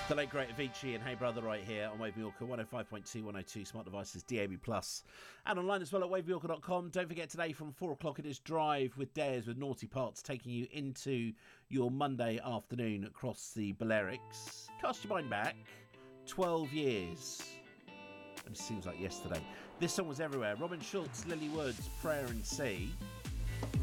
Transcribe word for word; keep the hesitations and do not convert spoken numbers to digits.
The late great Avicii and Hey Brother right here on Wave Mallorca one oh five point two, one oh two smart devices, D A B plus, and online as well at wave mallorca dot com. Don't forget today from four o'clock it is Drive with Dares with Naughty Parts, taking you into your Monday afternoon across the Balearics. Cast your mind back twelve years. It seems like yesterday. This song was everywhere. Robin Schulz, Lily Woods, Prayer and Sea.